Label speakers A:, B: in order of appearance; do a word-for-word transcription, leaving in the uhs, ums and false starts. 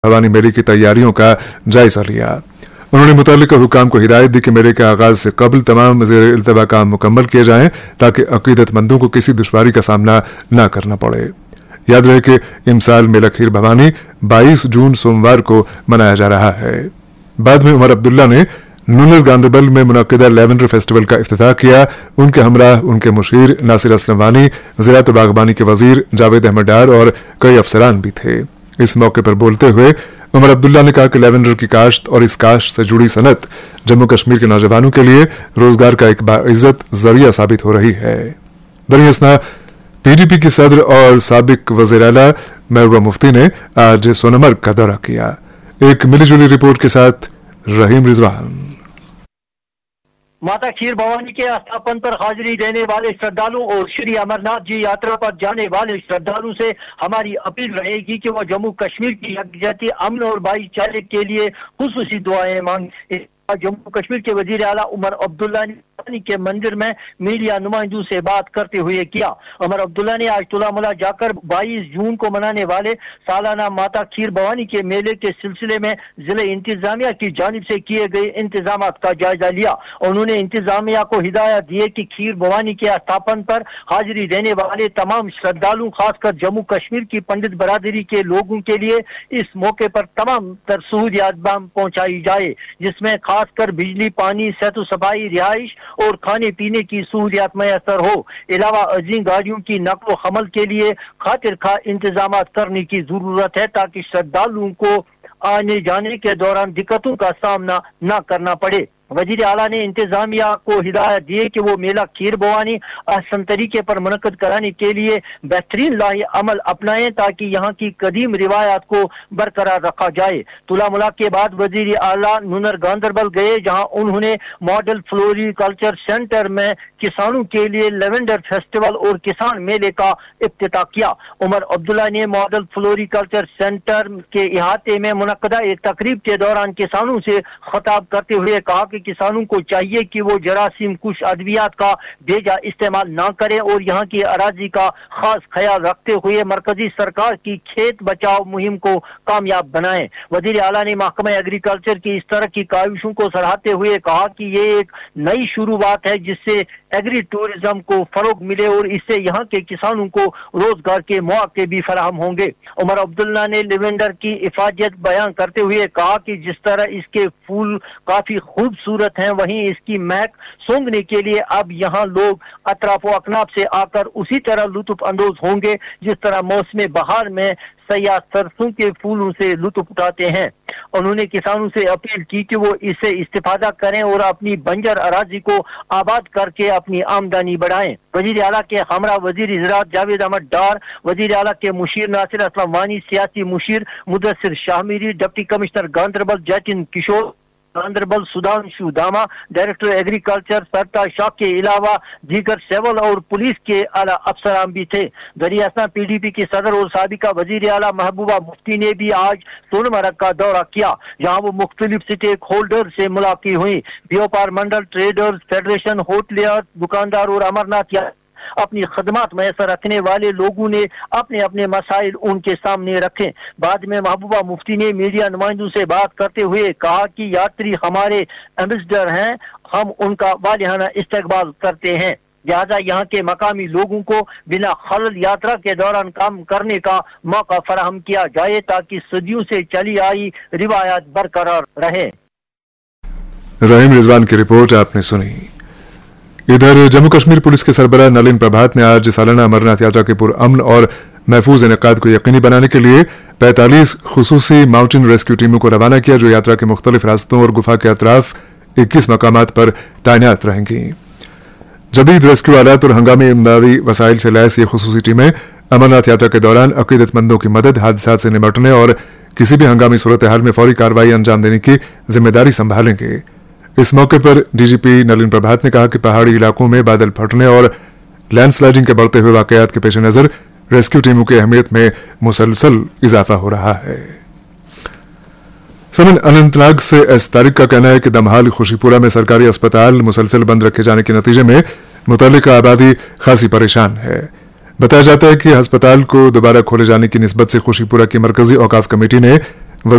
A: भवानी मेले की तैयारियों का जायजा लिया। उन्होंने मुतल्लिका हुकाम को हिदायत दी कि मेले के आगाज से कबल तमाम ज़ेर इल्तवा काम मुकम्मल किए जाएं ताकि अकीदतमंदों को किसी दुश्वारी का सामना न करना पड़े। याद रहे कि इमसाल मेला खीर भवानी बाईस जून सोमवार को मनाया जा रहा है। बाद में उमर अब्दुल्ला ने नूनर गांधरबल में मुनक्किदा लेवेंडर फेस्टिवल का इफ्तिताह किया। उनके हमरा उनके मुशीर नासिर असलम वानी, ज़राअत व बागबानी के वजीर जावेद अहमद डार और कई अफसरान भी थे। इस मौके पर बोलते हुए उमर अब्दुल्ला ने कहा कि लेवेंडर की काश्त और इस काश्त से जुड़ी सनत जम्मू कश्मीर के नौजवानों के लिए रोजगार का एक बाइज्जत जरिया साबित हो रही है। दरअसल पीडीपी की सदर और साबिक वज़ीर आला महबूबा मुफ्ती ने आज सोनमर्ग का दौरा किया। एक मिलीजुली रिपोर्ट के साथ रहीम रिजवान।
B: माता खीर भवानी के स्थापन पर हाजिरी देने वाले श्रद्धालु और श्री अमरनाथ जी यात्रा पर जाने वाले श्रद्धालु से हमारी अपील रहेगी कि वह जम्मू कश्मीर की यकजहती, अमन और भाईचारे के लिए खुसूसी दुआएं मांगे। जम्मू कश्मीर के वजीर आला उमर अब्दुल्ला ने के मंदिर में मीडिया नुमाइंदों से बात करते हुए किया। उमर अब्दुल्ला ने आज तुलामुला जाकर बाईस जून को मनाने वाले सालाना माता खीर भवानी के मेले के सिलसिले में जिले इंतजामिया की जानिब से किए गए इंतजाम का जायजा लिया। उन्होंने इंतजामिया को हिदायत दी कि खीर भवानी के स्थापन पर हाजिरी देने वाले तमाम श्रद्धालु, खासकर जम्मू कश्मीर की पंडित बरादरी के लोगों के लिए इस मौके पर तमाम तर सहूलियात पहुंचाई जाए, जिसमें खासकर बिजली, पानी, सेहत सफाई, रिहाइश और खाने पीने की सहूलियात मैसर हो। अलावा अजीम गाड़ियों की नकलो हमल के लिए खातिर खा इंतजाम करने की जरूरत है ताकि श्रद्धालुओं को आने जाने के दौरान दिक्कतों का सामना न करना पड़े। वजीर आला ने इंतजामिया को हिदायत दी कि वो मेला खीर भवानी आसान तरीके पर मुनक्कद कराने के लिए बेहतरीन लाही अमल अपनाएं ताकि यहाँ की कदीम रिवायात को बरकरार रखा जाए। तुलामुला के बाद वजीर आला नूनर गांधरबल गए, जहाँ उन्होंने मॉडल फ्लोरिकल्चर सेंटर में किसानों के लिए लेवेंडर फेस्टिवल और किसान मेले का इफ्तिताह किया। उमर अब्दुल्ला ने मॉडल फ्लोरिकल्चर सेंटर के इहाते में मुनक्कदा एक तकरीब के दौरान किसानों से खिताब करते हुए कहा कि किसानों को चाहिए कि वो जरासीम कुश अद्वियात का बेजा इस्तेमाल ना करें और यहाँ की अराजी का खास ख्याल रखते हुए मरकजी सरकार की खेत बचाओ मुहिम को कामयाब बनाएं। वजीर आला ने महकमा एग्रीकल्चर की इस तरह की काविशों को सराहते हुए कहा कि ये एक नई शुरुआत है जिससे एग्री टूरिज्म को फरोग मिले और इससे यहाँ के किसानों को रोजगार के मौके भी फराहम होंगे। उमर अब्दुल्ला ने लेवेंडर की इफादियत बयान करते हुए कहा कि जिस तरह इसके फूल काफी खूबसूरत हैं, वहीं इसकी महक सूंघने के लिए अब यहाँ लोग अतराफ व अकनाफ से आकर उसी तरह लुत्फ अंदोज होंगे जिस तरह मौसम बहार में सयाह सरसों के फूलों से लुत्फ उठाते हैं। उन्होंने किसानों से अपील की कि वो इससे इस्तेफादा करें और अपनी बंजर अराजी को आबाद करके अपनी आमदनी बढ़ाएं। वजीर आला के हमरा वजीर ज़राअत जावेद अहमद डार, वजीर आला के मुशीर नासिर असलम वानी, सियासी मुशीर मुदस्सिर शाहमीरी, डिप्टी कमिश्नर गांधरबल जतिन किशोर, गांधरबल सुधांशु दामा, डायरेक्टर एग्रीकल्चर सरताज शाह के अलावा दीगर सिविल और पुलिस के आला अफसरान भी थे। दरियासना पीडीपी की सदर और साबिका वजीर आला महबूबा मुफ्ती ने भी आज सोनमर्ग का दौरा किया, जहाँ वो मुख्तलिफ स्टेक होल्डर से मुलाकात हुई। व्यापार मंडल, ट्रेडर्स फेडरेशन, होटलियर, दुकानदार और अमरनाथ या अपनी खदमात मैसर रखने वाले लोगों ने अपने अपने मसाइल उनके सामने रखे। बाद में महबूबा मुफ्ती ने मीडिया नुमाइंदों से बात करते हुए कहा कि यात्री हमारे एम्बेसडर हैं, हम उनका वालिहाना इस्तकबाल करते हैं, लिहाजा यहाँ के मकामी लोगों को बिना खलल यात्रा के दौरान काम करने का मौका फराहम किया जाए ताकि सदियों से चली आई रिवायत बरकरार रहे।
A: रहीम रिजवान की रिपोर्ट आपने सुनी। इधर जम्मू कश्मीर पुलिस के सरबराह नलिन प्रभात ने आज सालाना अमरनाथ यात्रा के पुरअमन और महफूज इनेकाद को यकीनी बनाने के लिए पैंतालीस खुसूसी माउंटेन रेस्क्यू टीमों को रवाना किया, जो यात्रा के मुख्तलिफ रास्तों और गुफा के अतराफ इक्कीस मकामात पर तैनात रहेंगी। जदीद रेस्क्यू आलात और हंगामी इमदादी वसाइल से लैस ये खुसूसी टीमें अमरनाथ यात्रा के दौरान अकीदतमंदों की मदद, हादसात से निपटने और किसी भी हंगामी सूरत हाल में फौरी कार्रवाई अंजाम देने की जिम्मेदारी संभालेंगे। इस मौके पर डीजीपी नलिन प्रभात ने कहा कि पहाड़ी इलाकों में बादल फटने और लैंडस्लाइडिंग के बढ़ते हुए वाकयात के पेश नजर रेस्क्यू टीमों की अहमियत में मुसलसल इजाफा हो रहा है। समन अनंतनाग से एस तारिक का कहना है कि दमहाल खुशीपुरा में सरकारी अस्पताल मुसलसल बंद रखे जाने के नतीजे में मुतल्लिका आबादी खासी परेशान है। बताया जाता है कि अस्पताल को दोबारा खोले जाने की निस्बत से खुशीपुरा की मरकजी औकाफ कमेटी ने